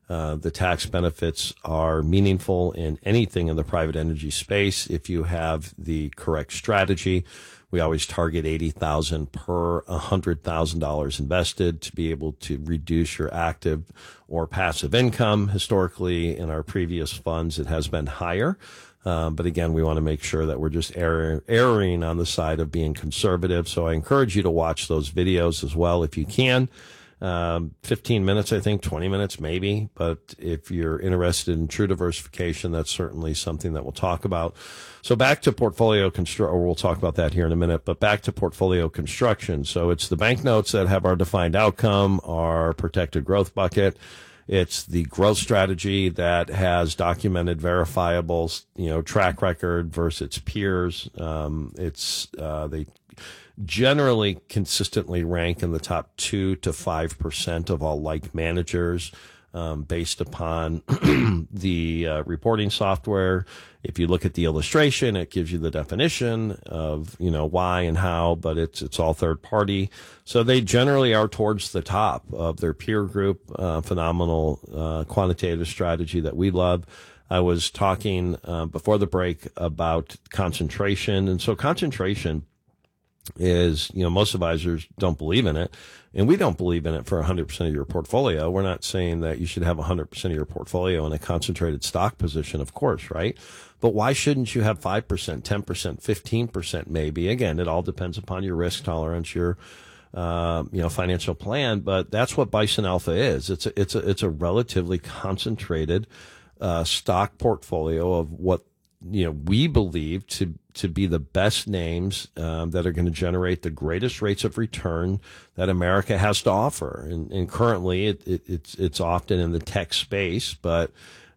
The tax benefits are meaningful in anything in the private energy space if you have the correct strategy. We always target $80,000 per $100,000 invested to be able to reduce your active or passive income. Historically, in our previous funds, it has been higher. But again, we want to make sure that we're just erring on the side of being conservative. So I encourage you to watch those videos as well if you can. 15 minutes, I think, 20 minutes maybe. But if you're interested in true diversification, that's certainly something that we'll talk about. So back to portfolio or we'll talk about that here in a minute, but back to portfolio construction. So it's the banknotes that have our defined outcome, our protected growth bucket. It's the growth strategy that has documented, verifiable, track record versus its peers. They generally consistently rank in the top 2 to 5% of all like managers, based upon the reporting software. If you look at the illustration, it gives you the definition of, why and how, but it's all third party. So they generally are towards the top of their peer group. Phenomenal quantitative strategy that we love. I was talking before the break about concentration. And so concentration is, most advisors don't believe in it, and we don't believe in it for 100% of your portfolio. We're not saying that you should have 100% of your portfolio in a concentrated stock position, of course, right? But why shouldn't you have 5%, 10%, 15% maybe? Again, it all depends upon your risk tolerance, your financial plan, but that's what Bison Alpha is. It's a relatively concentrated stock portfolio of what we believe to be the best names that are going to generate the greatest rates of return that America has to offer. And currently, it's often in the tech space, but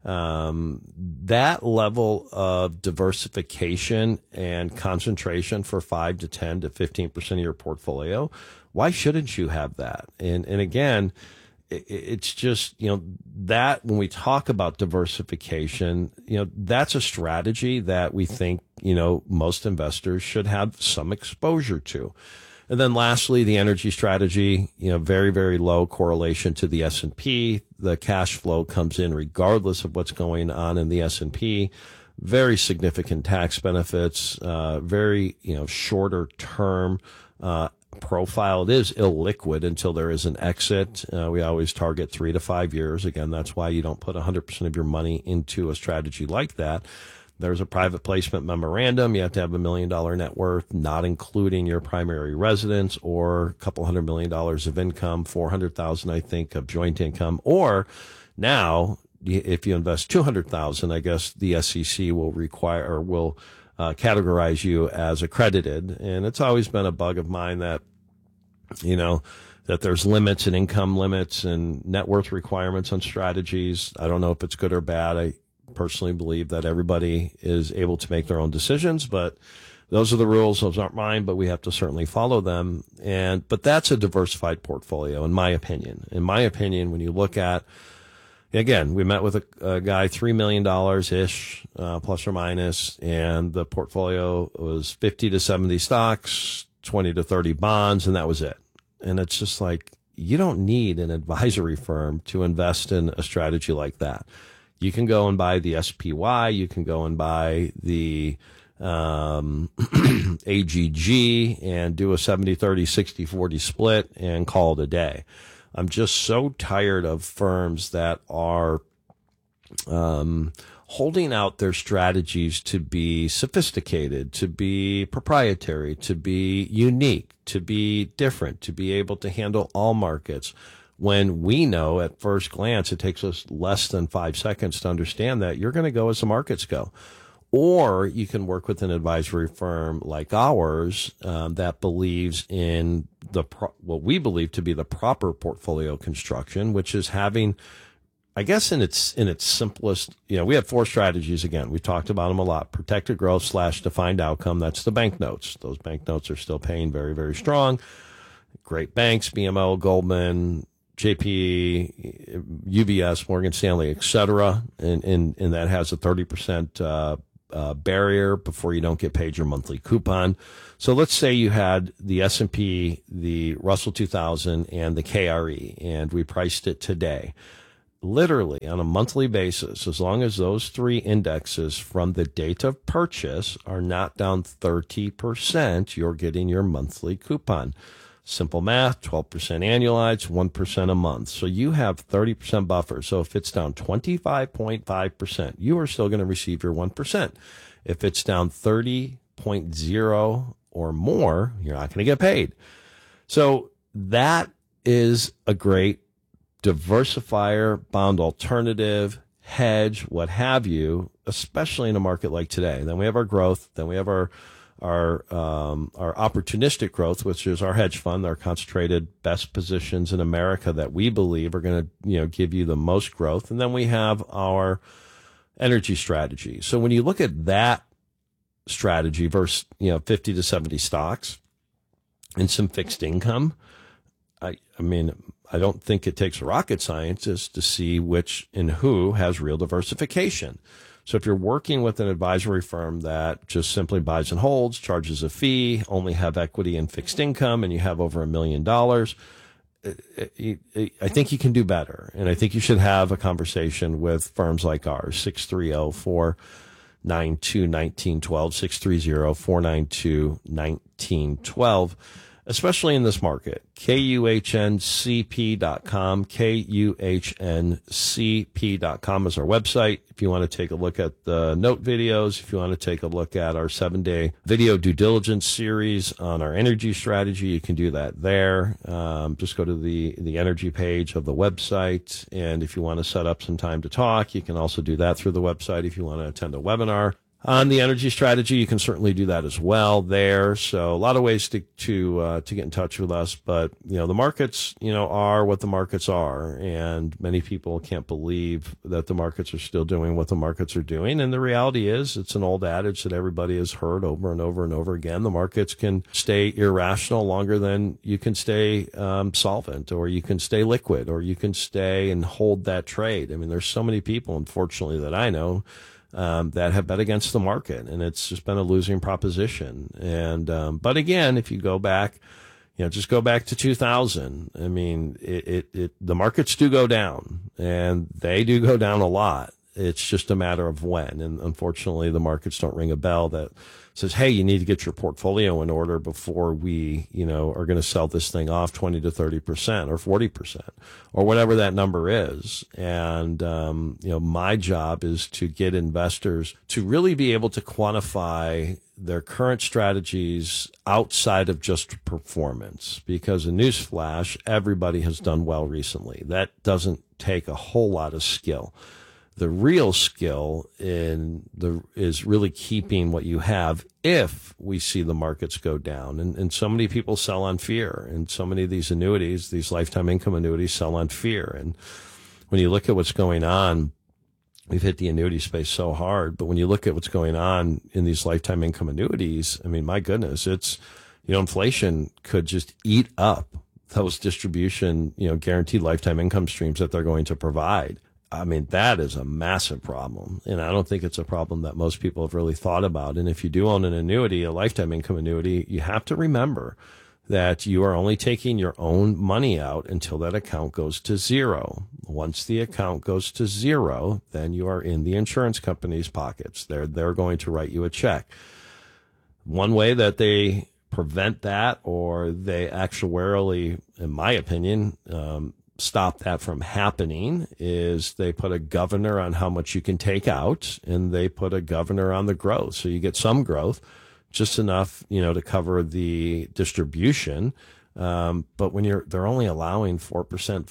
that level of diversification and concentration for 5 to 10 to 15% of your portfolio, why shouldn't you have that? And again, it's just, that when we talk about diversification, that's a strategy that we think, most investors should have some exposure to. And then lastly, the energy strategy, very, very low correlation to the S&P. The cash flow comes in regardless of what's going on in the S&P. Very significant tax benefits, very, shorter term, profile. It is illiquid until there is an exit. We always target 3 to 5 years. Again, that's why you don't put 100% of your money into a strategy like that. There's a private placement memorandum. You have to have $1 million net worth, not including your primary residence, or a couple $100 million of income, 400,000, I think, of joint income. Or now, if you invest 200,000, I guess the SEC will require or will categorize you as accredited. And it's always been a bug of mine that, that there's limits and income limits and net worth requirements on strategies. I don't know if it's good or bad. I personally believe that everybody is able to make their own decisions, but those are the rules. Those aren't mine, but we have to certainly follow them. But that's a diversified portfolio, in my opinion. In my opinion, when you look at, again, we met with a guy, $3 million-ish, plus or minus, and the portfolio was 50 to 70 stocks, 20 to 30 bonds, and that was it. And it's just like, you don't need an advisory firm to invest in a strategy like that. You can go and buy the SPY, you can go and buy the AGG and do a 70-30, 60-40 split and call it a day. I'm just so tired of firms that are holding out their strategies to be sophisticated, to be proprietary, to be unique, to be different, to be able to handle all markets, when we know at first glance it takes us less than 5 seconds to understand that you're going to go as the markets go. Or you can work with an advisory firm like ours that believes in what we believe to be the proper portfolio construction, which is having, I guess in its simplest, we have 4 strategies. Again, we've talked about them a lot. Protected growth / defined outcome. That's the banknotes. Those banknotes are still paying very, very strong. Great banks, BMO, Goldman, JP, UBS, Morgan Stanley, et cetera. And that has a 30% barrier before you don't get paid your monthly coupon. So let's say you had the S&P, the Russell 2000, and the KRE, and we priced it today. literally on a monthly basis, as long as those three indexes from the date of purchase are not down 30%, you're getting your monthly coupon. Simple math, 12% annualized, 1% a month. So you have 30% buffer. So if it's down 25.5%, you are still going to receive your 1%. If it's down 30.0 or more, you're not going to get paid. So that is a great diversifier, bond alternative, hedge, what have you, especially in a market like today. Then we have our growth. Then we have our opportunistic growth, which is our hedge fund, our concentrated best positions in America that we believe are going to, give you the most growth. And then we have our energy strategy. So when you look at that strategy versus, 50 to 70 stocks and some fixed income, I don't think it takes a rocket scientist to see which and who has real diversification. So if you're working with an advisory firm that just simply buys and holds, charges a fee, only have equity and fixed income, and you have over $1 million, I think you can do better. And I think you should have a conversation with firms like ours, 630-492-1912, 630-492-1912. Especially in this market. KUHNCP.com. KUHNCP.com is our website. If you want to take a look at the note videos, if you want to take a look at our 7-day video due diligence series on our energy strategy, you can do that there. Just go to the energy page of the website. And if you want to set up some time to talk, you can also do that through the website. If you want to attend a webinar on the energy strategy, you can certainly do that as well there. So a lot of ways to get in touch with us. But, the markets, are what the markets are. And many people can't believe that the markets are still doing what the markets are doing. And the reality is, it's an old adage that everybody has heard over and over and over again. The markets can stay irrational longer than you can stay solvent, or you can stay liquid, or you can stay and hold that trade. There's so many people, unfortunately, that I know that have bet against the market, and it's just been a losing proposition. And but again, if you go back, just go back to 2000. The markets do go down, and they do go down a lot. It's just a matter of when. And unfortunately, the markets don't ring a bell that says, hey, you need to get your portfolio in order before we, are going to sell this thing off 20 to 30% or 40% or whatever that number is. And, my job is to get investors to really be able to quantify their current strategies outside of just performance, because a newsflash, everybody has done well recently. That doesn't take a whole lot of skill. The real skill is really keeping what you have if we see the markets go down. And so many people sell on fear, and so many of these annuities, these lifetime income annuities, sell on fear. And when you look at what's going on, we've hit the annuity space so hard, but when you look at what's going on in these lifetime income annuities, my goodness, it's, inflation could just eat up those distribution, guaranteed lifetime income streams that they're going to provide. That is a massive problem. And I don't think it's a problem that most people have really thought about. And if you do own an annuity, a lifetime income annuity, you have to remember that you are only taking your own money out until that account goes to zero. Once the account goes to zero, then you are in the insurance company's pockets. They're going to write you a check. One way that they prevent that, or they actuarially, in my opinion, stop that from happening, is they put a governor on how much you can take out, and they put a governor on the growth. So you get some growth, just enough, to cover the distribution. But when they're only allowing 4%, 5%,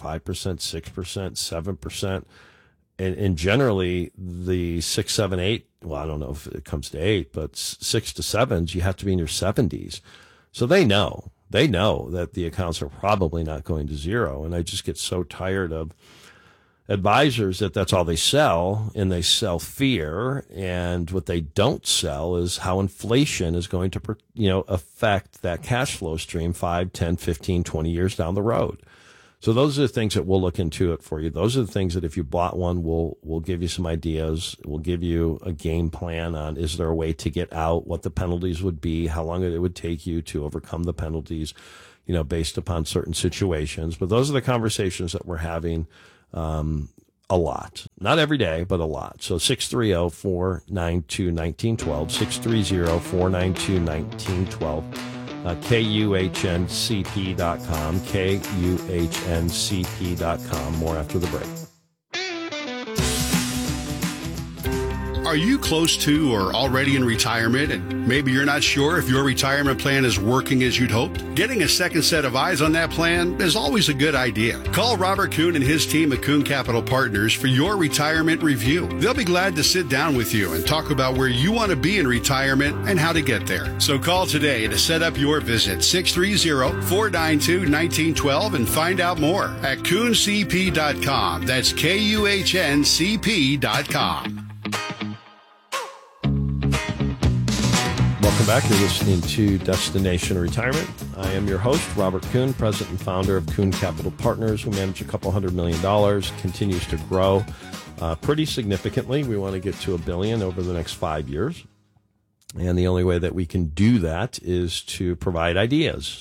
6%, 7%, and generally the 6, 7, 8, well, I don't know if it comes to 8, but 6 to 7s, you have to be in your 70s. So they know that the accounts are probably not going to zero. And I just get so tired of advisors that's all they sell, and they sell fear. And what they don't sell is how inflation is going to, affect that cash flow stream 5, 10, 15, 20 years down the road. So those are the things that we'll look into it for you. Those are the things that if you bought one, we'll give you some ideas. We'll give you a game plan on, is there a way to get out, what the penalties would be, how long it would take you to overcome the penalties, based upon certain situations. But those are the conversations that we're having a lot. Not every day, but a lot. So 630-492-1912, 630-492-1912, KUHNCP.com, KUHNCP.com. More after the break. Are you close to or already in retirement and maybe you're not sure if your retirement plan is working as you'd hoped? Getting a second set of eyes on that plan is always a good idea. Call Robert Kuhn and his team at Kuhn Capital Partners for your retirement review. They'll be glad to sit down with you and talk about where you want to be in retirement and how to get there. So call today to set up your visit, 630-492-1912, and find out more at KuhnCP.com. That's KUHNCP.com. Welcome back. You're listening to Destination Retirement. I am your host, Robert Kuhn, president and founder of Kuhn Capital Partners, who manage a couple $100 million, continues to grow pretty significantly. We want to get to $1 billion over the next 5 years. And the only way that we can do that is to provide ideas.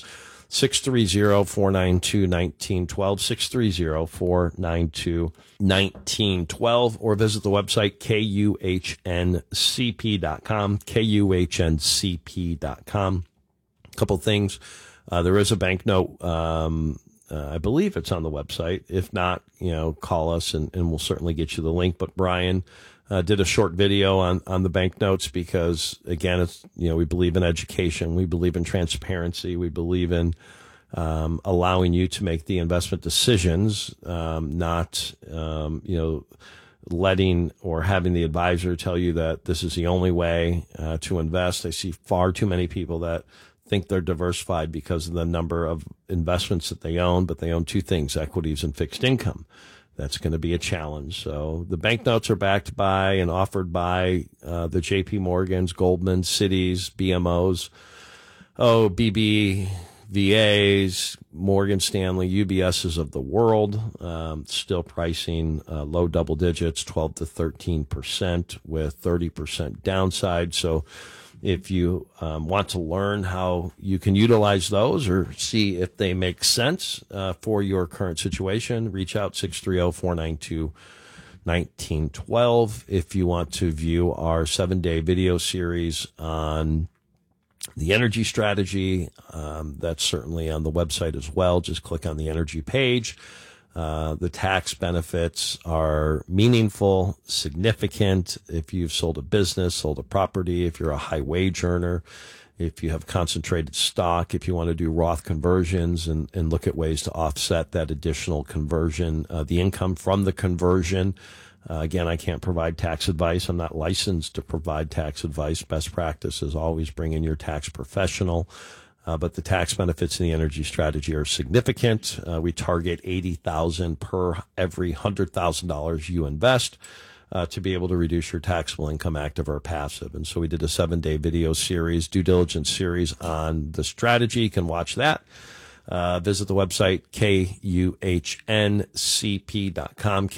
630-492-1912, 630-492-1912, or visit the website KUHNCP.com, KUHNCP.com. A couple things. There is a banknote. I believe it's on the website. If not, call us and we'll certainly get you the link. But Brian did a short video on the banknotes because, again, it's, we believe in education. We believe in transparency. We believe in allowing you to make the investment decisions, not, letting or having the advisor tell you that this is the only way to invest. I see far too many people that think they're diversified because of the number of investments that they own, but they own two things, equities and fixed income. That's going to be a challenge. So the banknotes are backed by and offered by the JP Morgans, Goldman, Citis, BMOs, BBVAs, Morgan Stanley, UBSs of the world, still pricing low double digits, 12 to 13% with 30% downside. So if you want to learn how you can utilize those or see if they make sense for your current situation, reach out 630-492-1912. If you want to view our 7-day video series on the energy strategy, that's certainly on the website as well. Just click on the energy page. The tax benefits are meaningful, significant. If you've sold a business, sold a property, if you're a high wage earner, if you have concentrated stock, if you want to do Roth conversions and look at ways to offset that additional conversion, the income from the conversion. Again, I can't provide tax advice. I'm not licensed to provide tax advice. Best practice is always bring in your tax professional. But the tax benefits in the energy strategy are significant. We target $80,000 per every $100,000 you invest to be able to reduce your taxable income, active or passive. And so we did a 7-day video series, due diligence series on the strategy. You can watch that. Visit the website, KUHNCP.com,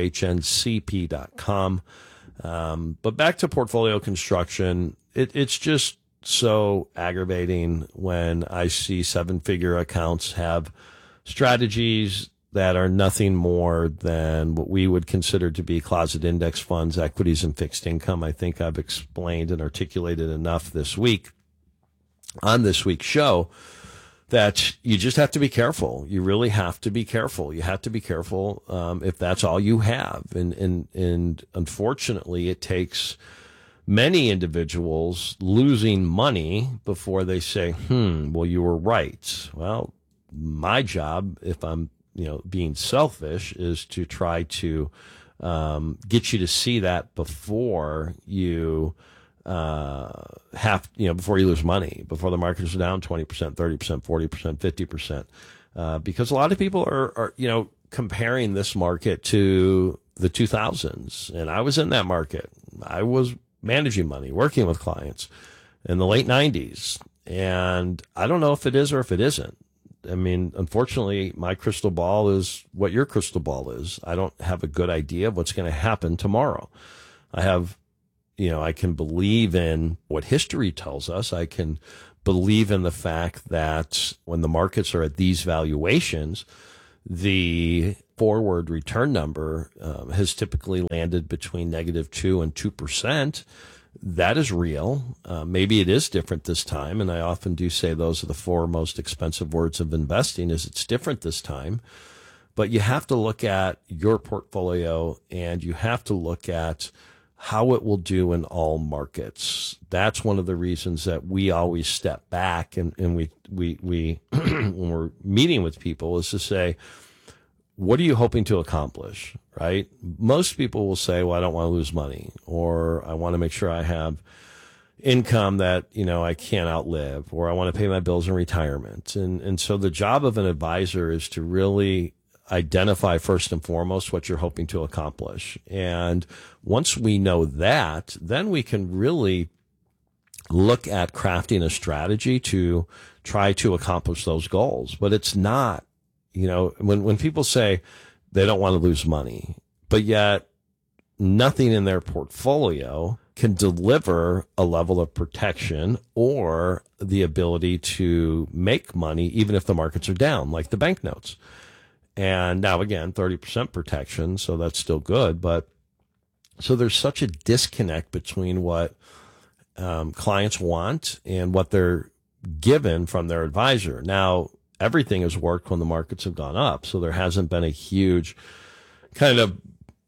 KUHNCP.com. But back to portfolio construction, it's just so aggravating when I see 7-figure accounts have strategies that are nothing more than what we would consider to be closet index funds, equities, and fixed income. I think I've explained and articulated enough this week on this week's show that you just have to be careful. You really have to be careful. You have to be careful if that's all you have. And unfortunately, it takes many individuals losing money before they say, well, you were right. Well, my job, if I'm being selfish, is to try to get you to see that before you before you lose money, before the markets are down 20%, 30%, 40%, 50%. Because a lot of people are comparing this market to the 2000s. And I was in that market. I was managing money, working with clients in the late 90s. And I don't know if it is or if it isn't. I mean, unfortunately, my crystal ball is what your crystal ball is. I don't have a good idea of what's going to happen tomorrow. I have, I can believe in what history tells us. I can believe in the fact that when the markets are at these valuations, the forward return number has typically landed between -2 and 2%. That is real. Maybe it is different this time. And I often do say those are the four most expensive words of investing is it's different this time. But you have to look at your portfolio and you have to look at how it will do in all markets. That's one of the reasons that we always step back and we when we're meeting with people is to say, what are you hoping to accomplish, right? Most people will say, well, I don't want to lose money, or I want to make sure I have income that, I can't outlive, or I want to pay my bills in retirement. And so the job of an advisor is to really identify first and foremost what you're hoping to accomplish. And once we know that, then we can really look at crafting a strategy to try to accomplish those goals. But it's not, when people say they don't want to lose money, but yet nothing in their portfolio can deliver a level of protection or the ability to make money even if the markets are down, like the banknotes. And now again, 30% protection, so that's still good. But so there's such a disconnect between what clients want and what they're given from their advisor. Now, everything has worked when the markets have gone up, so there hasn't been a huge kind of,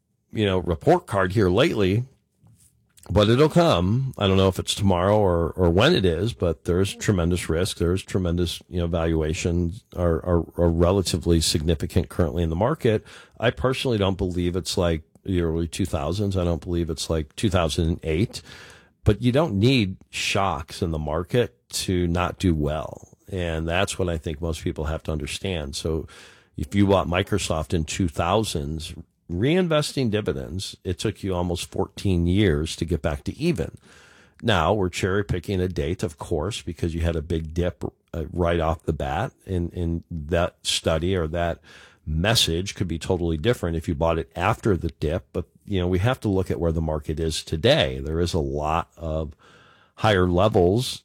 report card here lately, but it'll come. I don't know if it's tomorrow or when it is, but there's tremendous risk. There's tremendous, valuations are relatively significant currently in the market. I personally don't believe it's like the early 2000s. I don't believe it's like 2008, but you don't need shocks in the market to not do well. And that's what I think most people have to understand. So if you bought Microsoft in 2000s, reinvesting dividends, it took you almost 14 years to get back to even. Now we're cherry picking a date, of course, because you had a big dip right off the bat. In that study or that message could be totally different if you bought it after the dip. But, we have to look at where the market is today. There is a lot of higher levels.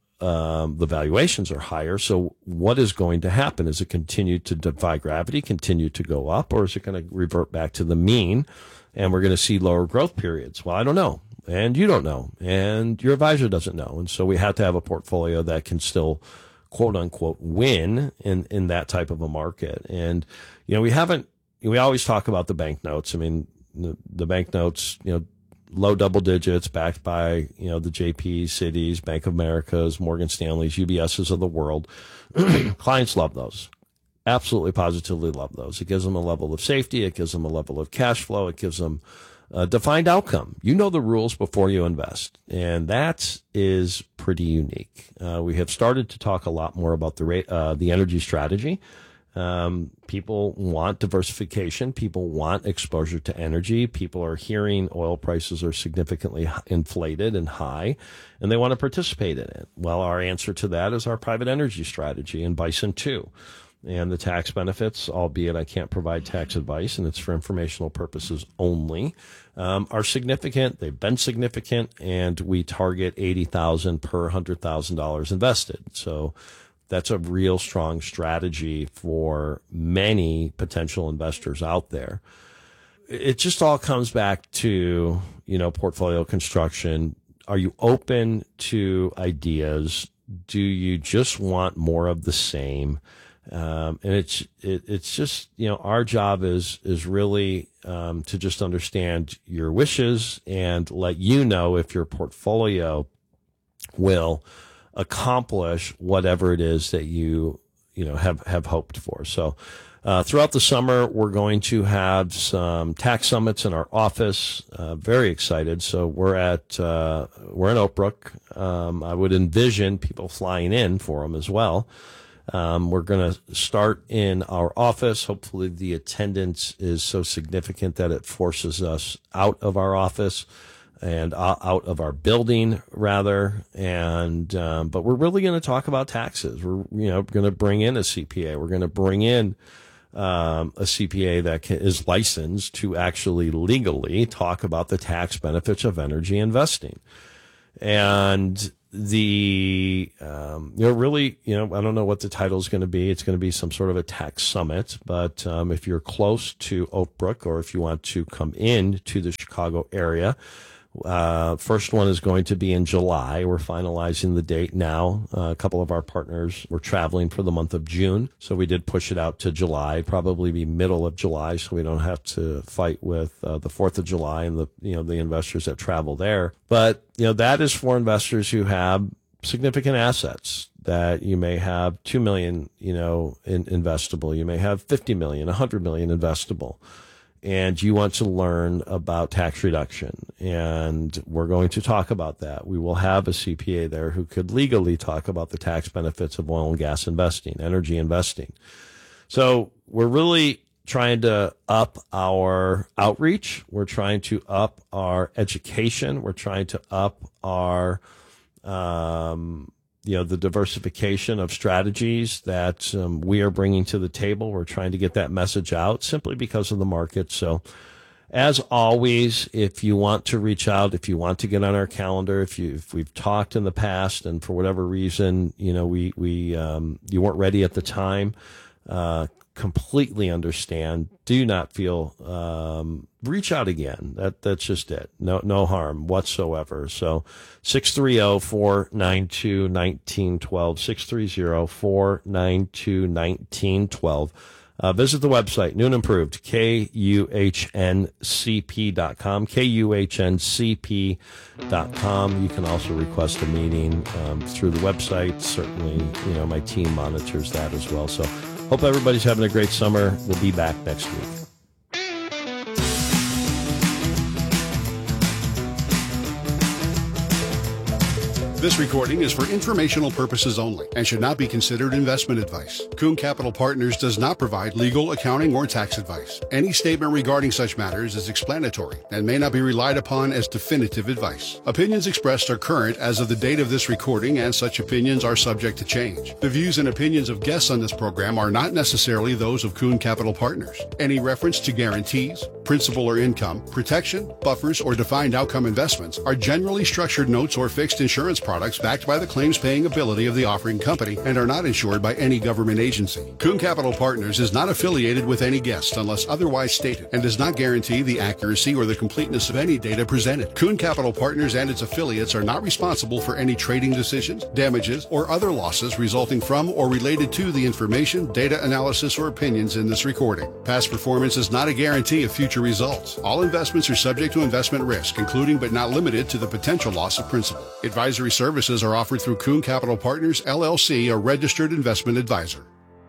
The valuations are higher. So what is going to happen? Is it continue to defy gravity, continue to go up, or is it going to revert back to the mean and we're going to see lower growth periods? Well, I don't know. And you don't know. And your advisor doesn't know. And so we have to have a portfolio that can still, quote unquote, win in that type of a market. And, we always talk about the banknotes. I mean, the banknotes, low double digits backed by, the JPs, Citis, Bank of America's, Morgan Stanley's, UBS's of the world. Clients love those. Absolutely, positively love those. It gives them a level of safety. It gives them a level of cash flow. It gives them a defined outcome. You know the rules before you invest. And that is pretty unique. We have started to talk a lot more about the energy strategy. People want diversification. People want exposure to energy. People are hearing oil prices are significantly inflated and high, and they want to participate in it. Well, our answer to that is our private energy strategy in Bison 2. And the tax benefits, albeit I can't provide tax advice and it's for informational purposes only, are significant. They've been significant, and we target $80,000 per $100,000 invested. So that's a real strong strategy for many potential investors out there. It just all comes back to, portfolio construction. Are you open to ideas? Do you just want more of the same? And it's just, our job is really, to just understand your wishes and let you know if your portfolio will accomplish whatever it is that you have hoped for. So throughout the summer, we're going to have some tax summits in our office. Very excited. So we're in Oak Brook. I would envision people flying in for them as well. We're going to start in our office. Hopefully the attendance is so significant that it forces us out of our office and out of our building, rather. And but we're really going to talk about taxes. We're going to bring in a CPA. We're going to bring in a CPA that is licensed to actually legally talk about the tax benefits of energy investing. And the, really, I don't know what the title is going to be. It's going to be some sort of a tax summit. But if you're close to Oak Brook, or if you want to come in to the Chicago area, first one is going to be in July. We're finalizing the date now. A couple of our partners were traveling for the month of June, so we did push it out to July, probably be middle of July, so we don't have to fight with the 4th of July and the investors that travel there. But, that is for investors who have significant assets that you may have $2 million, investable. You may have $50 million, $100 million investable. And you want to learn about tax reduction. And we're going to talk about that. We will have a CPA there who could legally talk about the tax benefits of oil and gas investing, energy investing. So we're really trying to up our outreach. We're trying to up our education. We're trying to up our, the diversification of strategies that we are bringing to the table. We're trying to get that message out simply because of the market. So as always, if you want to reach out, if you want to get on our calendar, if we've talked in the past and for whatever reason, you weren't ready at the time, completely understand. Do not feel, reach out again. That's just it. No harm whatsoever. So 630-492-1912, 630-492-1912. Visit the website, New and Improved, KUHNCP.com, KUHNCP.com. You can also request a meeting through the website. Certainly, my team monitors that as well. So hope everybody's having a great summer. We'll be back next week. This recording is for informational purposes only and should not be considered investment advice. Kuhn Capital Partners does not provide legal, accounting, or tax advice. Any statement regarding such matters is explanatory and may not be relied upon as definitive advice. Opinions expressed are current as of the date of this recording, and such opinions are subject to change. The views and opinions of guests on this program are not necessarily those of Kuhn Capital Partners. Any reference to guarantees, principal or income, protection, buffers, or defined outcome investments are generally structured notes or fixed insurance products backed by the claims-paying ability of the offering company and are not insured by any government agency. Kuhn Capital Partners is not affiliated with any guest unless otherwise stated and does not guarantee the accuracy or the completeness of any data presented. Kuhn Capital Partners and its affiliates are not responsible for any trading decisions, damages, or other losses resulting from or related to the information, data analysis, or opinions in this recording. Past performance is not a guarantee of future results. All investments are subject to investment risk, including but not limited to the potential loss of principal. Advisory services are offered through Kuhn Capital Partners, LLC, a registered investment advisor.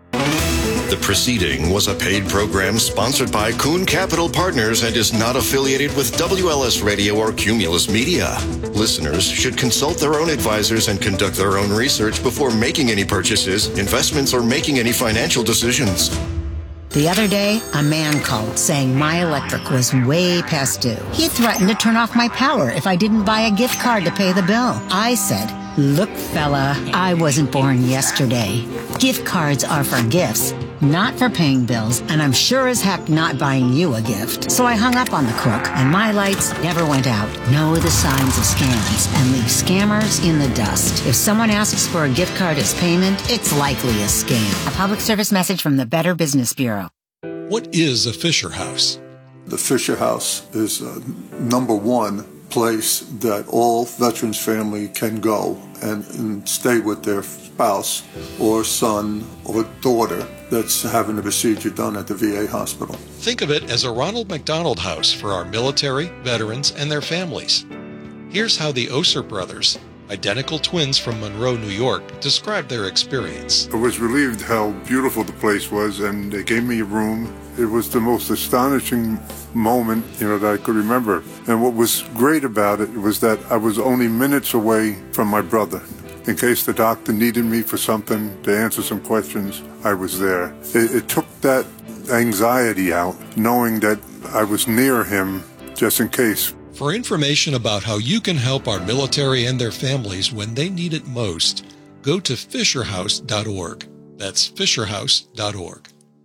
The proceeding was a paid program sponsored by Kuhn Capital Partners and is not affiliated with WLS Radio or Cumulus Media. Listeners should consult their own advisors and conduct their own research before making any purchases, investments, or making any financial decisions. The other day, a man called saying my electric was way past due. He threatened to turn off my power if I didn't buy a gift card to pay the bill. I said, "Look, fella, I wasn't born yesterday. Gift cards are for gifts, not for paying bills, and I'm sure as heck not buying you a gift." So I hung up on the crook, and my lights never went out. Know the signs of scams and leave scammers in the dust. If someone asks for a gift card as payment, it's likely a scam. A public service message from the Better Business Bureau. What is a Fisher House? The Fisher House is number one place that all veterans' family can go and stay with their spouse or son or daughter that's having a procedure done at the VA hospital. Think of it as a Ronald McDonald House for our military, veterans, and their families. Here's how the Oser brothers, identical twins from Monroe, New York, described their experience. I was relieved how beautiful the place was, and they gave me a room. It was the most astonishing moment, that I could remember. And what was great about it was that I was only minutes away from my brother. In case the doctor needed me for something, to answer some questions, I was there. It took that anxiety out, knowing that I was near him just in case. For information about how you can help our military and their families when they need it most, go to fisherhouse.org. That's fisherhouse.org.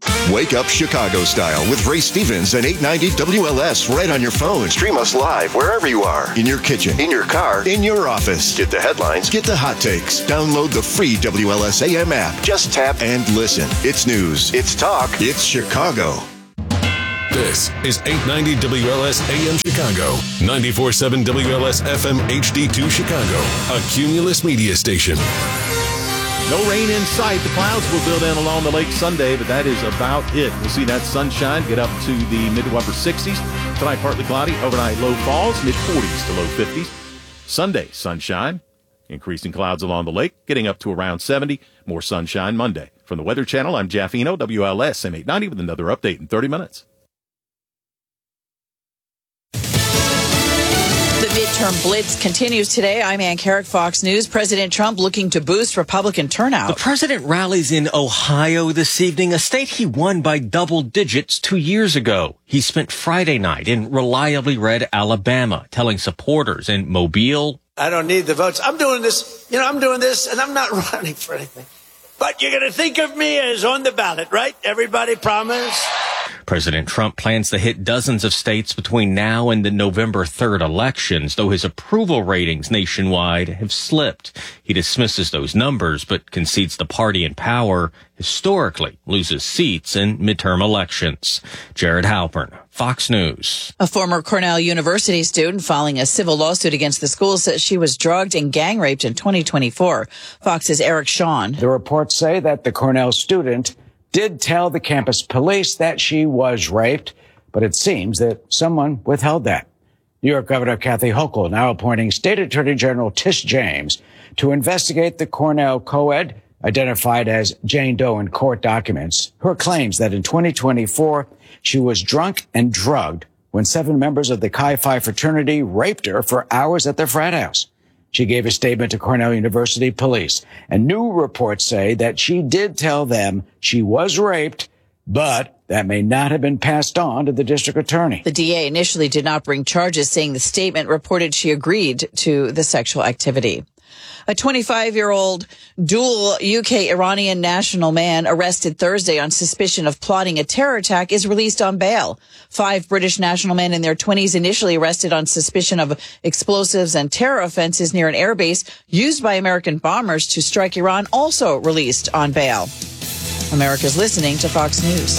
Wake up Chicago style with Ray Stevens and 890 WLS right on your phone. Stream us live wherever you are. In your kitchen, in your car, in your office. Get the headlines, get the hot takes. Download the free WLS AM app. Just tap and listen. It's news. It's talk. It's Chicago. This is 890 WLS AM Chicago, 94.7 WLS FM HD2 Chicago, a Cumulus media station. No rain in sight. The clouds will build in along the lake Sunday, but that is about it. We'll see that sunshine get up to the mid to upper 60s. Tonight, partly cloudy. Overnight, low falls, mid 40s to low 50s. Sunday, sunshine. Increasing clouds along the lake, getting up to around 70. More sunshine Monday. From the Weather Channel, I'm Jeff Eno, WLS M890 with another update in 30 minutes. The midterm blitz continues today. I'm Ann Carrick, Fox News. President Trump looking to boost Republican turnout. The president rallies in Ohio this evening, a state he won by double digits 2 years ago. He spent Friday night in reliably red Alabama, telling supporters in Mobile, I don't need the votes. I'm doing this, I'm doing this, and I'm not running for anything. But you're going to think of me as on the ballot, right? Everybody promise? President Trump plans to hit dozens of states between now and the November 3rd elections, though his approval ratings nationwide have slipped. He dismisses those numbers, but concedes the party in power historically loses seats in midterm elections. Jared Halpern, Fox News. A former Cornell University student filing a civil lawsuit against the school says she was drugged and gang raped in 2024. Fox's Eric Shawn. The reports say that the Cornell student did tell the campus police that she was raped, but it seems that someone withheld that. New York Governor Kathy Hochul now appointing State Attorney General Tish James to investigate the Cornell co-ed, identified as Jane Doe in court documents. Her claims that in 2024, she was drunk and drugged when 7 members of the Chi Phi fraternity raped her for hours at their frat house. She gave a statement to Cornell University police, and new reports say that she did tell them she was raped, but that may not have been passed on to the district attorney. The DA initially did not bring charges, saying the statement reported she agreed to the sexual activity. A 25-year-old dual UK-Iranian national man arrested Thursday on suspicion of plotting a terror attack is released on bail. 5 British national men in their 20s initially arrested on suspicion of explosives and terror offenses near an airbase used by American bombers to strike Iran, also released on bail. America's listening to Fox News.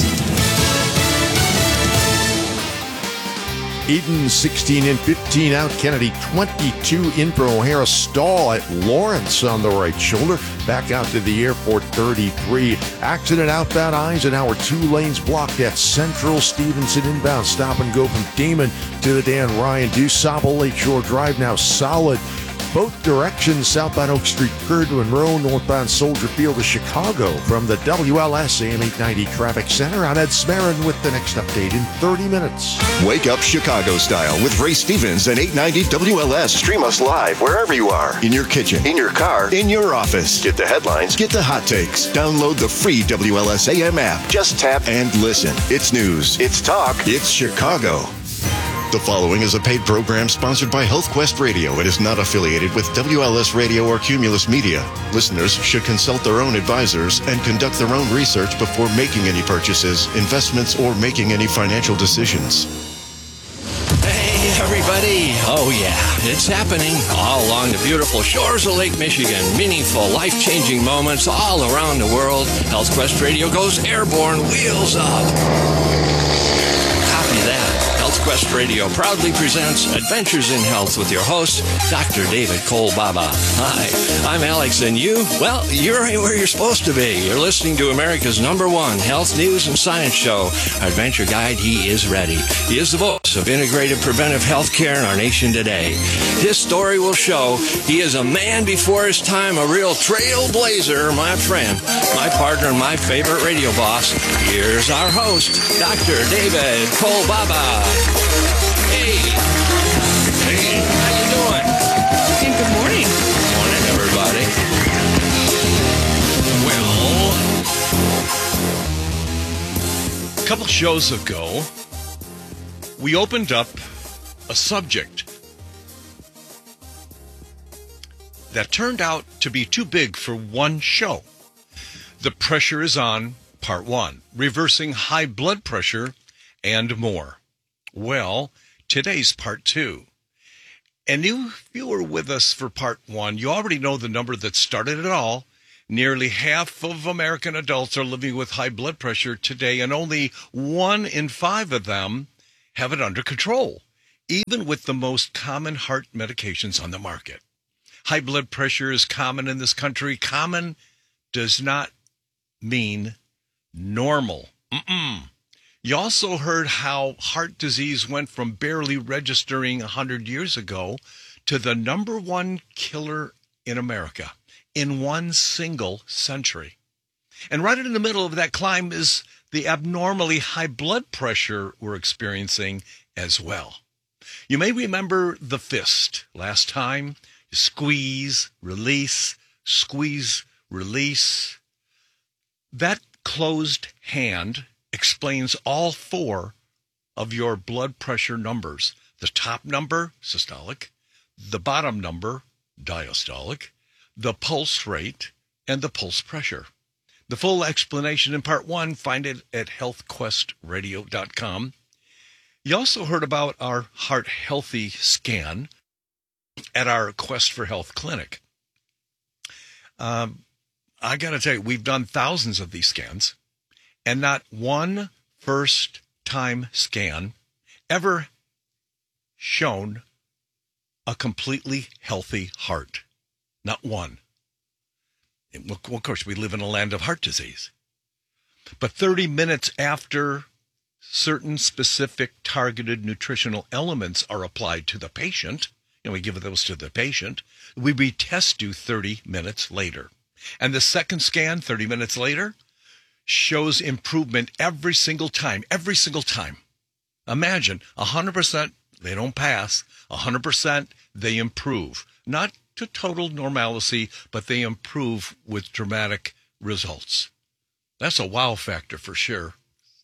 Eden 16 and 15 out. Kennedy 22 in for O'Hara. Stall at Lawrence on the right shoulder. Back out to the airport 33. Accident outbound Eisenhower. 2 lanes blocked at Central. Stevenson inbound. Stop and go from Damon to the Dan Ryan. DuSable Lakeshore Drive now solid. Both directions, southbound Oak Street, Curd to Monroe, northbound Soldier Field to Chicago. From the WLS AM 890 Traffic Center, I'm Ed Smarin with the next update in 30 minutes. Wake up Chicago style with Ray Stevens and 890 WLS. Stream us live wherever you are. In your kitchen, in your car, in your office. Get the headlines, get the hot takes. Download the free WLS AM app. Just tap and listen. It's news. It's talk. It's Chicago. The following is a paid program sponsored by HealthQuest Radio and is not affiliated with WLS Radio or Cumulus Media. Listeners should consult their own advisors and conduct their own research before making any purchases, investments, or making any financial decisions. Hey, everybody. Oh, yeah, it's happening all along the beautiful shores of Lake Michigan. Meaningful, life-changing moments all around the world. HealthQuest Radio goes airborne, wheels up. Copy that. HealthQuest Radio proudly presents Adventures in Health with your host, Dr. David Kolbaba. Hi, I'm Alex, and you? Well, you're right where you're supposed to be. You're listening to America's #1 health news and science show. Our adventure guide, he is ready. He is the voice of integrative preventive health care in our nation today. His story will show he is a man before his time, a real trailblazer, my friend, my partner, and my favorite radio boss. Here's our host, Dr. David Kolbaba. Hey. Hey, how you doing? Hey, good morning. Good morning, everybody. Well, a couple shows ago, we opened up a subject that turned out to be too big for one show. The pressure is on Part 1, reversing high blood pressure and more. Well, today's Part 2. And if you were with us for Part 1, you already know the number that started it all. Nearly half of American adults are living with high blood pressure today, and only 1 in 5 of them have it under control, even with the most common heart medications on the market. High blood pressure is common in this country. Common does not mean normal. You also heard how heart disease went from barely registering 100 years ago to the number 1 killer in America in 1 single century. And right in the middle of that climb is the abnormally high blood pressure we're experiencing as well. You may remember the fist. Last time, you squeeze, release, squeeze, release. That closed hand explains all 4 of your blood pressure numbers. The top number, systolic, the bottom number, diastolic, the pulse rate, and the pulse pressure. The full explanation in Part 1, find it at healthquestradio.com. You also heard about our Heart Healthy scan at our Quest for Health clinic. I got to tell you, we've done thousands of these scans, and not one first-time scan ever shown a completely healthy heart. Not one. And of course, we live in a land of heart disease. But 30 minutes after certain specific targeted nutritional elements are applied to the patient, and we give those to the patient, we retest you 30 minutes later. And the second scan, 30 minutes later, shows improvement every single time. Every single time. Imagine 100% they don't pass, 100% they improve. Not to total normalcy, but they improve with dramatic results. That's a wow factor for sure.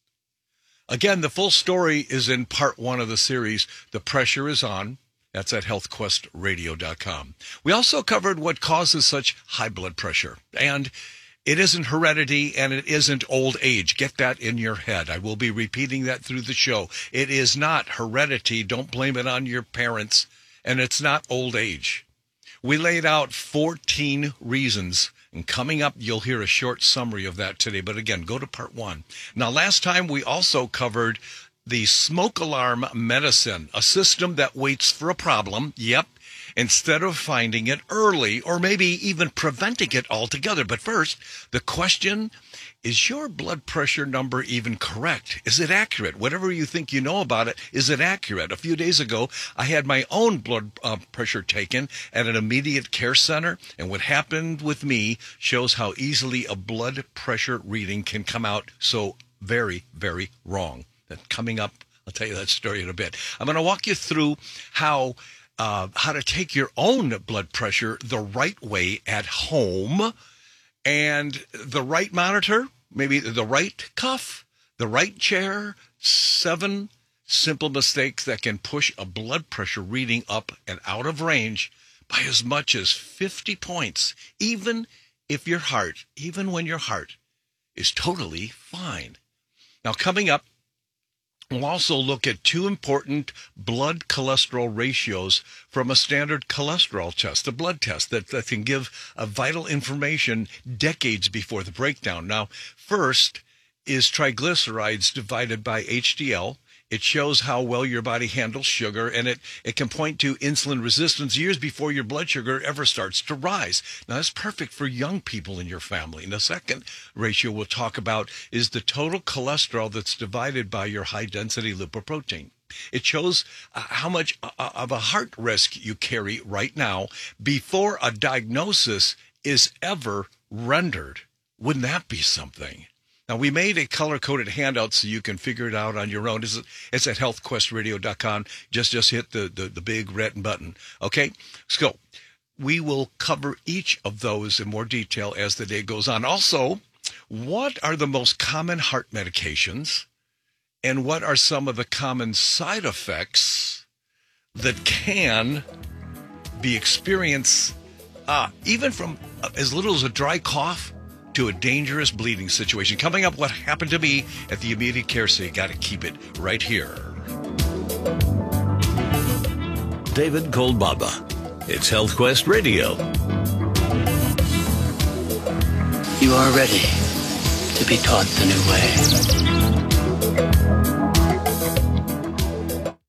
Again, the full story is in Part 1 of the series, The Pressure is On. That's at healthquestradio.com. We also covered what causes such high blood pressure. And it isn't heredity and it isn't old age. Get that in your head. I will be repeating that through the show. It is not heredity. Don't blame it on your parents. And it's not old age. We laid out 14 reasons, and coming up, you'll hear a short summary of that today. But again, go to Part 1. Now, last time we also covered the smoke alarm medicine, a system that waits for a problem, instead of finding it early or maybe even preventing it altogether. But first, the question, is your blood pressure number even correct? Is it accurate? Whatever you think you know about it, is it accurate? A few days ago, I had my own blood pressure taken at an immediate care center, and what happened with me shows how easily a blood pressure reading can come out so very, very wrong. That coming up, I'll tell you that story in a bit. I'm going to walk you through how to take your own blood pressure the right way at home, and the right monitor, maybe the right cuff, the right chair. 7 simple mistakes that can push a blood pressure reading up and out of range by as much as 50 points, even when your heart is totally fine. Now, coming up, we'll also look at 2 important blood cholesterol ratios from a standard cholesterol test, a blood test that can give vital information decades before the breakdown. Now, first is triglycerides divided by HDL. It shows how well your body handles sugar, and it can point to insulin resistance years before your blood sugar ever starts to rise. Now, that's perfect for young people in your family. And the second ratio we'll talk about is the total cholesterol that's divided by your high-density lipoprotein. It shows how much of a heart risk you carry right now before a diagnosis is ever rendered. Wouldn't that be something? Now, we made a color-coded handout so you can figure it out on your own. It's at healthquestradio.com. Just hit the big red button. Okay? So we will cover each of those in more detail as the day goes on. Also, what are the most common heart medications, and what are some of the common side effects that can be experienced even from as little as a dry cough to a dangerous bleeding situation. Coming up, what happened to me at the immediate care, so you got to keep it right here. David Kolbaba. It's Health Quest Radio. You are ready to be taught the new way.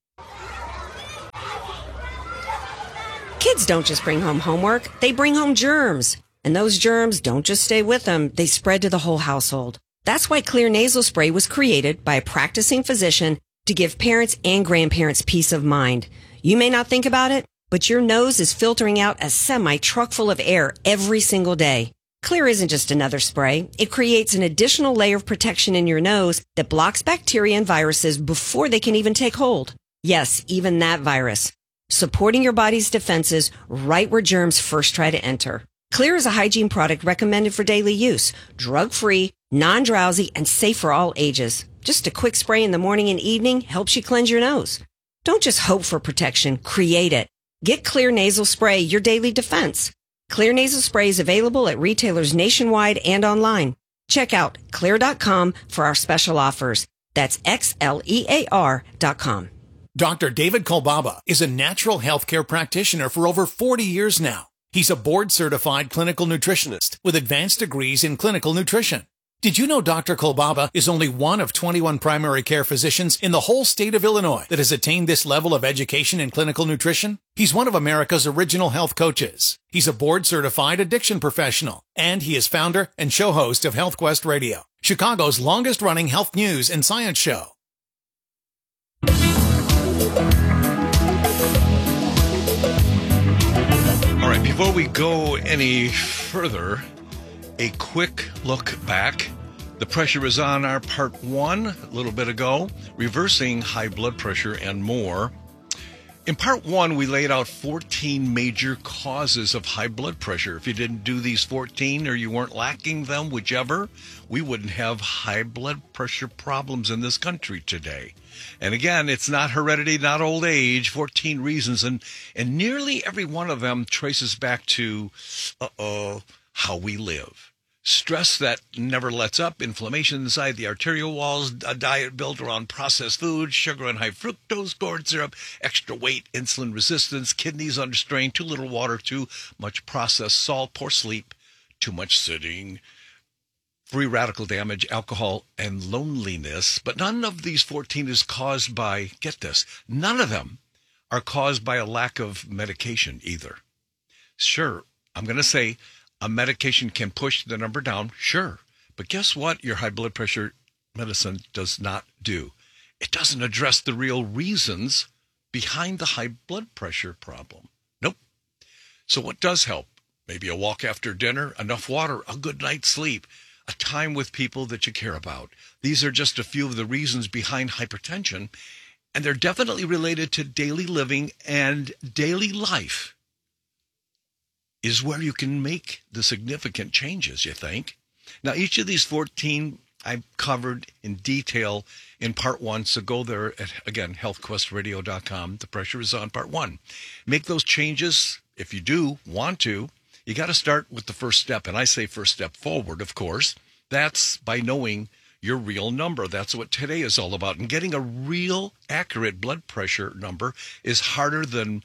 Kids don't just bring home homework, they bring home germs. And those germs don't just stay with them, they spread to the whole household. That's why Clear Nasal Spray was created by a practicing physician to give parents and grandparents peace of mind. You may not think about it, but your nose is filtering out a semi-truck full of air every single day. Clear isn't just another spray. It creates an additional layer of protection in your nose that blocks bacteria and viruses before they can even take hold. Yes, even that virus. Supporting your body's defenses right where germs first try to enter. Clear is a hygiene product recommended for daily use. Drug-free, non-drowsy, and safe for all ages. Just a quick spray in the morning and evening helps you cleanse your nose. Don't just hope for protection, create it. Get Clear Nasal Spray, your daily defense. Clear Nasal Spray is available at retailers nationwide and online. Check out Xlear.com for our special offers. That's Xlear.com. Dr. David Kolbaba is a natural healthcare practitioner for over 40 years now. He's a board-certified clinical nutritionist with advanced degrees in clinical nutrition. Did you know Dr. Kolbaba is only one of 21 primary care physicians in the whole state of Illinois that has attained this level of education in clinical nutrition? He's one of America's original health coaches. He's a board-certified addiction professional, and he is founder and show host of Health Quest Radio, Chicago's longest-running health news and science show. All right, before we go any further, a quick look back. The pressure is on our part 1 a little bit ago, reversing high blood pressure and more. In part 1, we laid out 14 major causes of high blood pressure. If you didn't do these 14 or you weren't lacking them, whichever, we wouldn't have high blood pressure problems in this country today. And again, it's not heredity, not old age, 14 reasons. And nearly every one of them traces back to, how we live. Stress that never lets up, inflammation inside the arterial walls, a diet built around processed food, sugar and high fructose corn syrup, extra weight, insulin resistance, kidneys under strain, too little water, too much processed salt, poor sleep, too much sitting, free radical damage, alcohol, and loneliness. But none of these 14 is caused by, get this, none of them are caused by a lack of medication either. Sure, I'm going to say, a medication can push the number down, sure. But guess what your high blood pressure medicine does not do? It doesn't address the real reasons behind the high blood pressure problem. Nope. So what does help? Maybe a walk after dinner, enough water, a good night's sleep, a time with people that you care about. These are just a few of the reasons behind hypertension, and they're definitely related to daily living and daily life. Is where you can make the significant changes, you think? Now, each of these 14 I've covered in detail in part 1, so go there at, again, healthquestradio.com. The pressure is on part 1. Make those changes if you do want to. You got to start with the first step, and I say first step forward, of course. That's by knowing your real number. That's what today is all about. And getting a real, accurate blood pressure number is harder than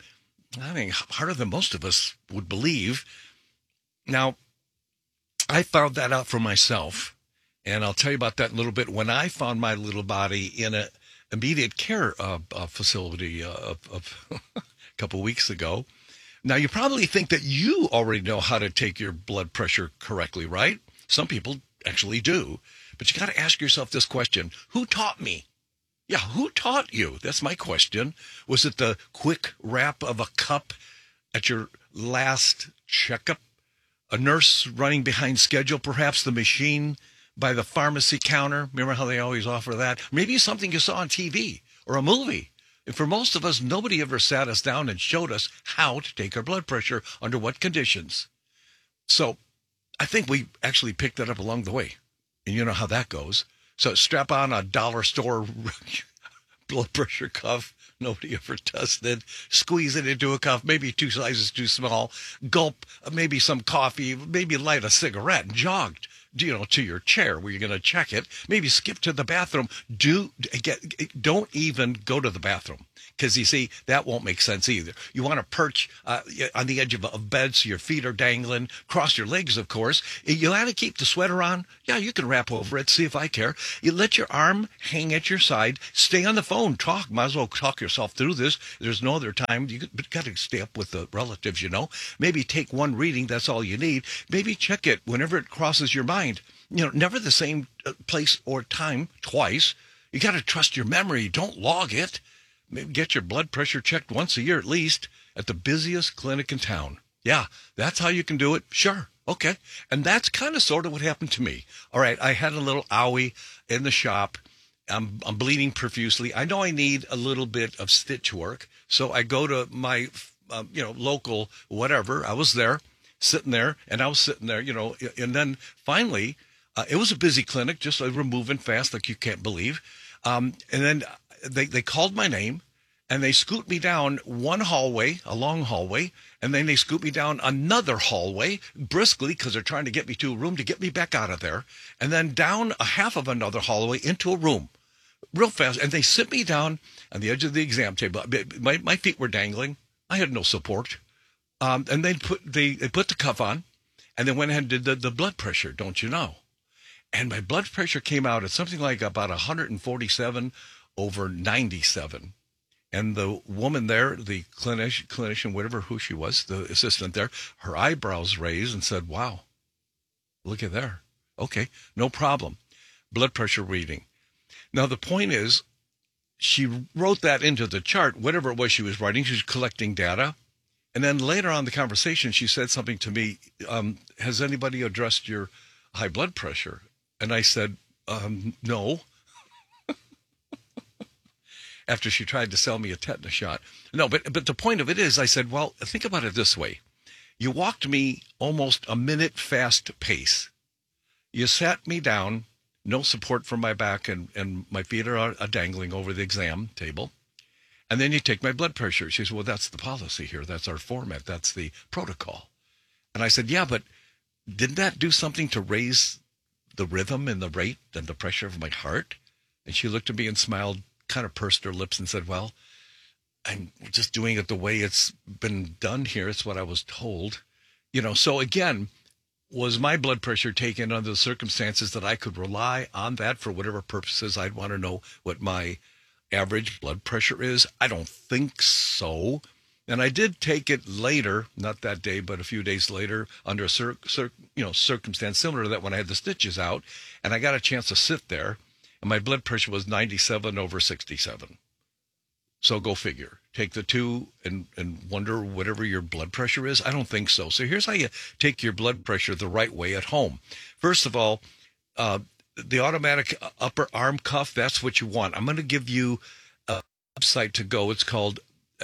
most of us would believe. Now, I found that out for myself, and I'll tell you about that in a little bit. When I found my little body in an immediate care facility a couple weeks ago. Now, you probably think that you already know how to take your blood pressure correctly, right? Some people actually do. But you got to ask yourself this question. Who taught me? Yeah, who taught you? That's my question. Was it the quick wrap of a cup at your last checkup? A nurse running behind schedule, perhaps the machine by the pharmacy counter? Remember how they always offer that? Maybe something you saw on TV or a movie. And for most of us, nobody ever sat us down and showed us how to take our blood pressure, under what conditions. So I think we actually picked that up along the way. And you know how that goes. So strap on a dollar store blood pressure cuff. Nobody ever tested. Squeeze it into a cuff, maybe 2 sizes too small. Gulp maybe some coffee, maybe light a cigarette and to your chair where you're going to check it. Maybe skip to the bathroom. Don't even go to the bathroom, because you see, that won't make sense either. You want to perch on the edge of a bed so your feet are dangling. Cross your legs, of course. You want to keep the sweater on. Yeah, you can wrap over it. See if I care. You let your arm hang at your side. Stay on the phone. Talk. Might as well talk yourself through this. There's no other time. You got to stay up with the relatives, Maybe take one reading. That's all you need. Maybe check it whenever it crosses your mind. Never the same place or time twice. You got to trust your memory. Don't log it. Maybe get your blood pressure checked once a year at least at the busiest clinic in town. Yeah, that's how you can do it. Sure. Okay. And that's kind of sort of what happened to me. All right. I had a little owie in the shop. I'm bleeding profusely. I know I need a little bit of stitch work. So I go to my, local whatever. I was there, sitting there, and I was sitting there, and then finally, it was a busy clinic, just we're moving fast like you can't believe. And then they called my name, and they scoot me down one hallway, a long hallway, and then they scoot me down another hallway briskly because they're trying to get me to a room to get me back out of there, and then down a half of another hallway into a room real fast. And they sit me down on the edge of the exam table. My feet were dangling. I had no support. And they put the cuff on, and then went ahead and did the blood pressure, don't you know? And my blood pressure came out at something like about 147 over 97. And the woman there, the clinician, whatever who she was, the assistant there, her eyebrows raised and said, wow, look at there. Okay, no problem. Blood pressure reading. Now, the point is, she wrote that into the chart, whatever it was she was writing. She was collecting data. And then later on in the conversation, she said something to me, has anybody addressed your high blood pressure? And I said, no. After she tried to sell me a tetanus shot. No, but the point of it is, I said, well, think about it this way. You walked me almost a minute fast pace. You sat me down, no support from my back, and my feet are dangling over the exam table. And then you take my blood pressure. She said, well, that's the policy here. That's our format. That's the protocol. And I said, yeah, but didn't that do something to raise the rhythm and the rate and the pressure of my heart? And she looked at me and smiled, kind of pursed her lips and said, well, I'm just doing it the way it's been done here. It's what I was told. So again, was my blood pressure taken under the circumstances that I could rely on that for whatever purposes I'd want to know what my average blood pressure is? I don't think so. And I did take it later, not that day, but a few days later, under a circumstance similar to that when I had the stitches out, and I got a chance to sit there, and my blood pressure was 97 over 67. So go figure. Take the two and wonder whatever your blood pressure is. I don't think so. So here's how you take your blood pressure the right way at home. First of all, the automatic upper arm cuff, that's what you want. I'm going to give you a website to go. It's called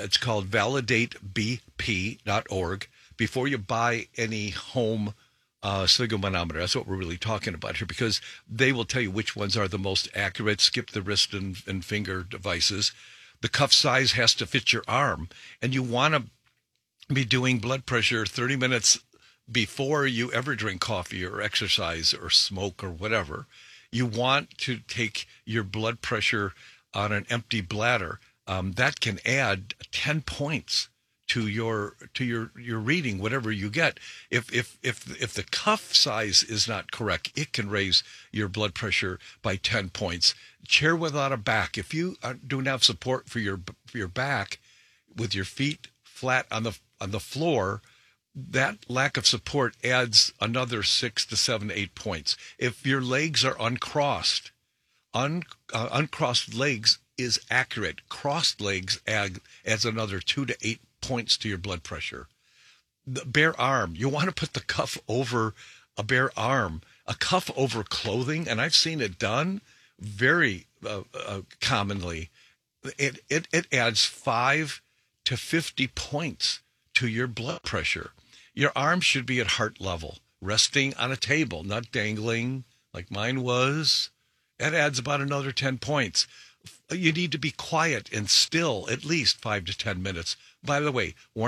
validatebp.org. Before you buy any home sphygmomanometer, that's what we're really talking about here, because they will tell you which ones are the most accurate. Skip the wrist and finger devices. The cuff size has to fit your arm, and you want to be doing blood pressure 30 minutes before you ever drink coffee or exercise or smoke or whatever. You want to take your blood pressure on an empty bladder. That can add 10 points to your reading, whatever you get. If the cuff size is not correct, it can raise your blood pressure by 10 points. Chair without a back. If you don't have support for your back, with your feet flat on the floor, that lack of support adds another 6 to 7, 8 points. If your legs are uncrossed, uncrossed legs is accurate. Crossed legs adds another 2 to 8 points to your blood pressure. The bare arm, you want to put the cuff over a bare arm, a cuff over clothing, and I've seen it done very commonly. It adds 5 to 50 points to your blood pressure. Your arm should be at heart level, resting on a table, not dangling like mine was. That adds about another 10 points. You need to be quiet and still at least 5 to 10 minutes. By the way, we're not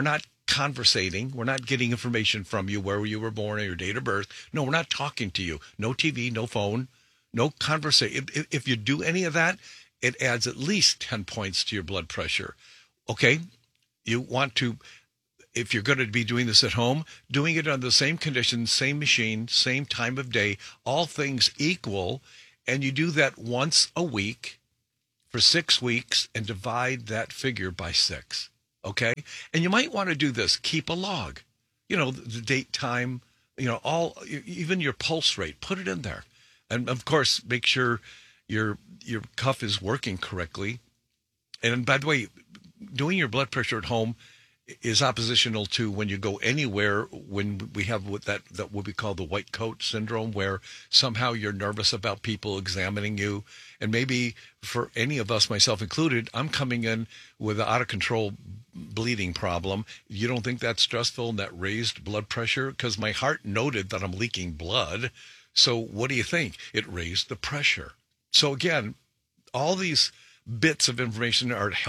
conversating. We're not getting information from you, where you were born or your date of birth. No, we're not talking to you. No TV, no phone, no conversation. If you do any of that, it adds at least 10 points to your blood pressure. Okay? You want to, if you're going to be doing this at home, doing it under the same conditions, same machine, same time of day, all things equal, and you do that once a week for 6 weeks and divide that figure by 6. Okay? And you might want to do this. Keep a log. You know, the date, time, you know, all, even your pulse rate, put it in there. And of course, make sure your cuff is working correctly. And by the way, doing your blood pressure at home is oppositional to when you go anywhere, when we have that what we call the white coat syndrome, where somehow you're nervous about people examining you. And maybe for any of us, myself included, I'm coming in with an out-of-control bleeding problem. You don't think that's stressful and that raised blood pressure? Because my heart noted that I'm leaking blood. So what do you think? It raised the pressure. So again, all these bits of information are at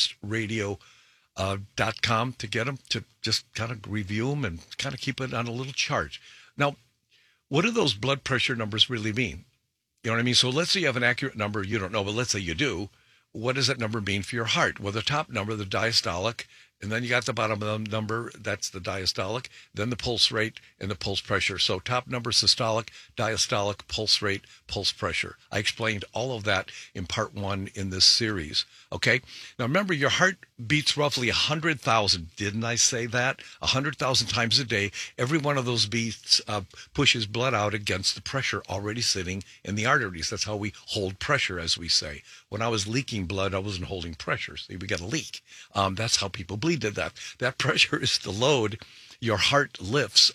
healthquestradio.com to get them, to just kind of review them and kind of keep it on a little chart. Now, what do those blood pressure numbers really mean? You know what I mean? So let's say you have an accurate number you don't know, but let's say you do. What does that number mean for your heart? Well, the top number, the diastolic, and then you got the bottom of the number, that's the diastolic, then the pulse rate and the pulse pressure. So top number, systolic, diastolic, pulse rate, pulse pressure. I explained all of that in part 1 in this series. Okay? Now remember, your heart beats roughly 100,000. Didn't I say that? 100,000 times a day. Every one of those beats pushes blood out against the pressure already sitting in the arteries. That's how we hold pressure, as we say. When I was leaking blood, I wasn't holding pressure. See, we got a leak. That's how people bleed. Did that. That pressure is the load your heart lifts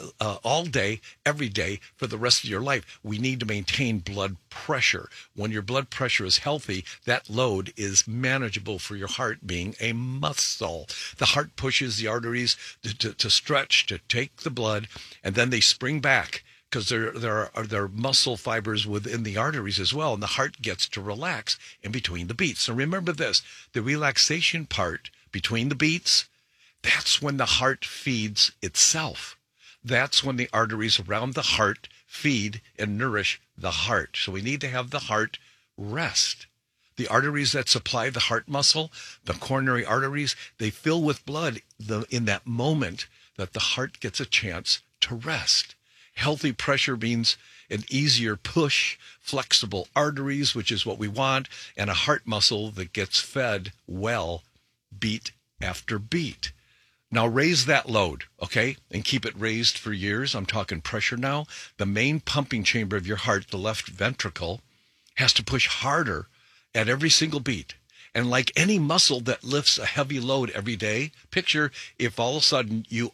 all day, every day for the rest of your life. We need to maintain blood pressure. When your blood pressure is healthy, that load is manageable for your heart, being a muscle. The heart pushes the arteries to stretch, to take the blood, and then they spring back, because there are muscle fibers within the arteries as well, and the heart gets to relax in between the beats. So remember this, the relaxation part between the beats, that's when the heart feeds itself. That's when the arteries around the heart feed and nourish the heart. So we need to have the heart rest. The arteries that supply the heart muscle, the coronary arteries, they fill with blood in that moment that the heart gets a chance to rest. Healthy pressure means an easier push, flexible arteries, which is what we want, and a heart muscle that gets fed well, beat after beat. Now raise that load, okay, and keep it raised for years. I'm talking pressure now. The main pumping chamber of your heart, the left ventricle, has to push harder at every single beat. And like any muscle that lifts a heavy load every day, picture if all of a sudden you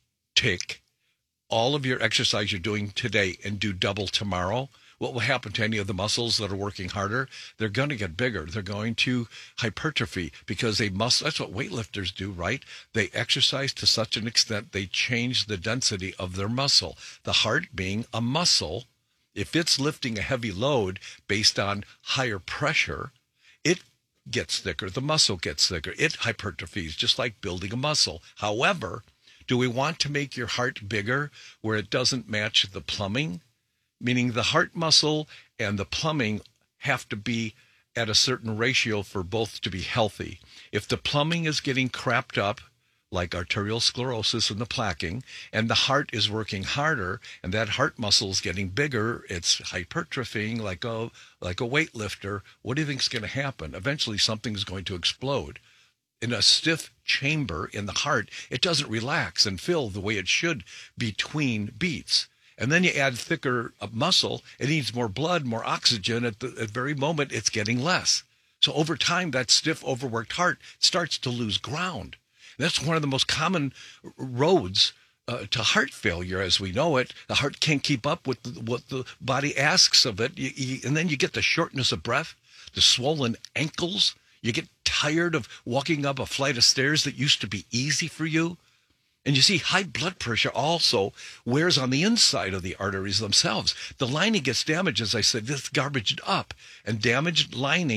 uptick all of your exercise you're doing today and do double tomorrow. What will happen to any of the muscles that are working harder? They're going to get bigger. They're going to hypertrophy, because that's what weightlifters do, right? They exercise to such an extent they change the density of their muscle. The heart being a muscle, if it's lifting a heavy load based on higher pressure, it gets thicker. The muscle gets thicker. It hypertrophies, just like building a muscle. However, do we want to make your heart bigger where it doesn't match the plumbing? Meaning the heart muscle and the plumbing have to be at a certain ratio for both to be healthy. If the plumbing is getting crapped up, like arterial sclerosis and the plaquing, and the heart is working harder, and that heart muscle is getting bigger, it's hypertrophying like a weightlifter, what do you think is going to happen? Eventually something's going to explode. In a stiff chamber in the heart, it doesn't relax and fill the way it should between beats. And then you add thicker muscle, it needs more blood, more oxygen. At the very moment, it's getting less. So over time, that stiff, overworked heart starts to lose ground. And that's one of the most common roads to heart failure as we know it. The heart can't keep up with what the body asks of it. And then you get the shortness of breath, the swollen ankles. You get tired of walking up a flight of stairs that used to be easy for you. And you see, high blood pressure also wears on the inside of the arteries themselves. The lining gets damaged, as I said, this garbaged up. And damaged lining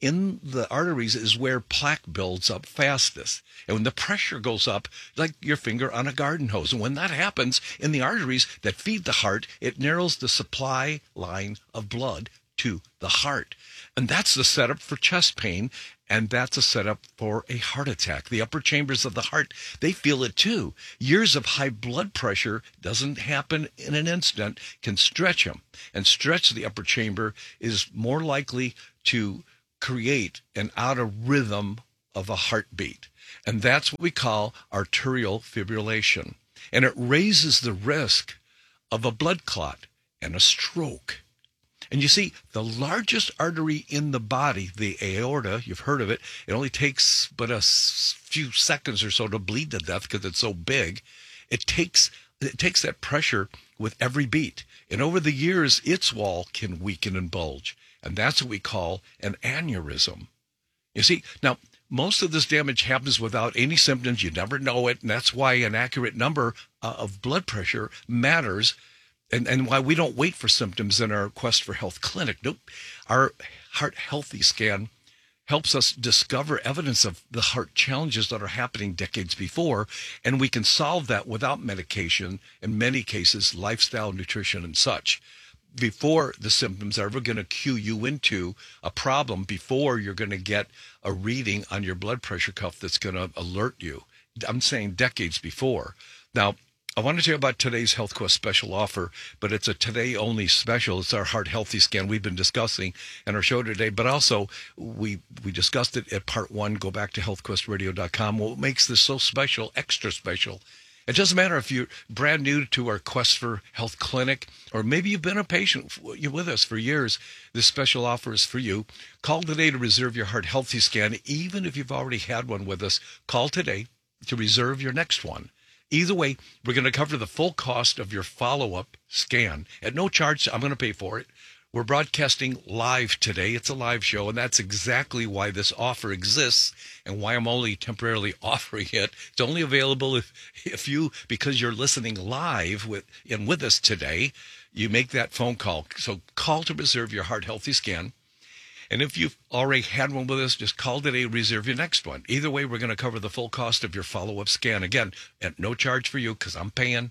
in the arteries is where plaque builds up fastest. And when the pressure goes up, like your finger on a garden hose, and when that happens in the arteries that feed the heart, it narrows the supply line of blood to the heart. And that's the setup for chest pain, and that's a setup for a heart attack. The upper chambers of the heart, they feel it too. Years of high blood pressure doesn't happen in an instant, can stretch them. And stretch the upper chamber is more likely to create an out of rhythm of a heartbeat. And that's what we call arterial fibrillation. And it raises the risk of a blood clot and a stroke. And you see, the largest artery in the body, the aorta, you've heard of it, it only takes but a few seconds or so to bleed to death because it's so big. It takes that pressure with every beat. And over the years, its wall can weaken and bulge. And that's what we call an aneurysm. You see, now, most of this damage happens without any symptoms. You never know it. And that's why an accurate number of blood pressure matters. And why we don't wait for symptoms in our Quest for Health clinic. Nope. Our Heart Healthy scan helps us discover evidence of the heart challenges that are happening decades before, and we can solve that without medication, in many cases, lifestyle, nutrition, and such. Before the symptoms are ever going to cue you into a problem, before you're going to get a reading on your blood pressure cuff that's going to alert you. I'm saying decades before. Now, I want to tell you about today's Health Quest special offer, but it's a today-only special. It's our Heart Healthy scan we've been discussing in our show today, but also we discussed it at part 1. Go back to healthquestradio.com. What makes this so special, extra special, it doesn't matter if you're brand new to our Quest for Health clinic, or maybe you've been a patient with us for years. This special offer is for you. Call today to reserve your Heart Healthy scan. Even if you've already had one with us, call today to reserve your next one. Either way, we're going to cover the full cost of your follow-up scan at no charge. I'm going to pay for it. We're broadcasting live today. It's a live show, and that's exactly why this offer exists and why I'm only temporarily offering it. It's only available if you, because you're listening live with us today, you make that phone call. So call to reserve your Heart Healthy scan. And if you've already had one with us, just call today, reserve your next one. Either way, we're going to cover the full cost of your follow-up scan. Again, at no charge for you, because I'm paying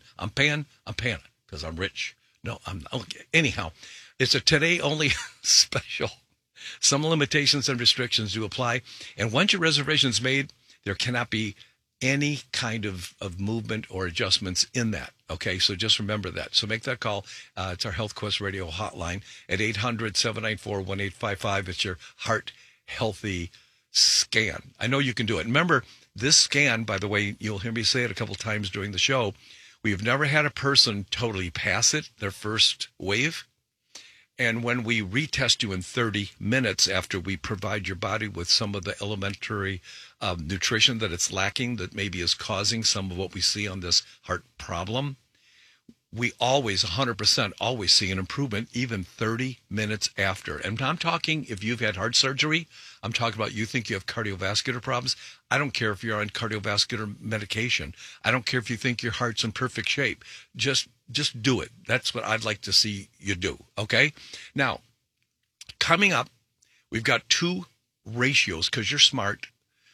because I'm rich. No, I'm okay. Anyhow, it's a today-only special. Some limitations and restrictions do apply. And once your reservation's made, there cannot be any kind of movement or adjustments in that. Okay, so just remember that. So make that call. It's our Health Quest Radio hotline at 800-794-1855. It's your Heart Healthy scan. I know you can do it. Remember, this scan, by the way, you'll hear me say it a couple times during the show, we've never had a person totally pass it, their first wave. And when we retest you in 30 minutes after we provide your body with some of the elementary nutrition that it's lacking, that maybe is causing some of what we see on this heart problem, we always, 100%, always see an improvement even 30 minutes after. And I'm talking if you've had heart surgery, I'm talking about you think you have cardiovascular problems. I don't care if you're on cardiovascular medication. I don't care if you think your heart's in perfect shape. Just do it. That's what I'd like to see you do, okay? Now, coming up, we've got 2 ratios, because you're smart,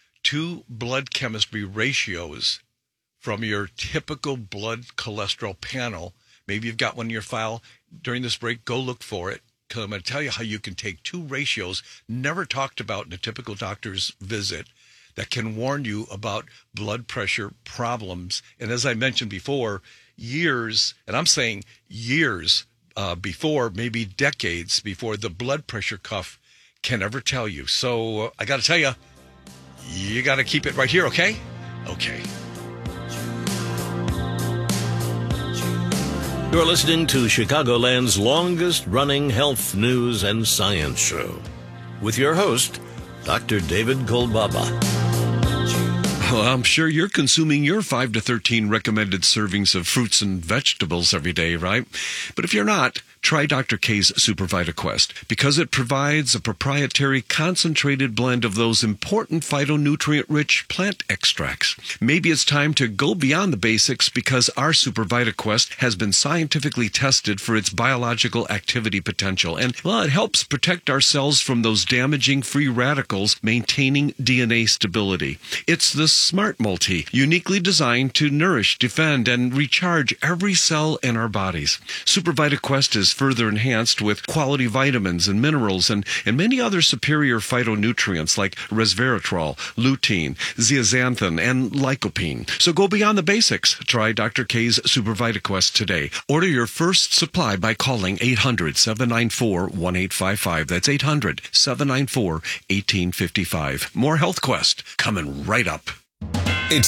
2 blood chemistry ratios from your typical blood cholesterol panel. Maybe you've got one in your file. During this break, go look for it, because I'm going to tell you how you can take 2 ratios never talked about in a typical doctor's visit that can warn you about blood pressure problems. And as I mentioned before, years, and I'm saying years before, maybe decades before the blood pressure cuff can ever tell you. So I got to tell you, you got to keep it right here, okay? Okay. You're listening to Chicagoland's longest-running health news and science show with your host, Dr. David Kolbaba. Well, I'm sure you're consuming your 5 to 13 recommended servings of fruits and vegetables every day, right? But if you're not, try Dr. K's Super VitaQuest because it provides a proprietary concentrated blend of those important phytonutrient-rich plant extracts. Maybe it's time to go beyond the basics because our Super VitaQuest has been scientifically tested for its biological activity potential. And, well, it helps protect our cells from those damaging free radicals, maintaining DNA stability. It's the Smart Multi, uniquely designed to nourish, defend, and recharge every cell in our bodies. Super VitaQuest is further enhanced with quality vitamins and minerals and many other superior phytonutrients like resveratrol, lutein, zeaxanthin, and lycopene. So go beyond the basics. Try Dr. K's Super VitaQuest today. Order your first supply by calling 800-794-1855. That's 800-794-1855. More Health Quest coming right up.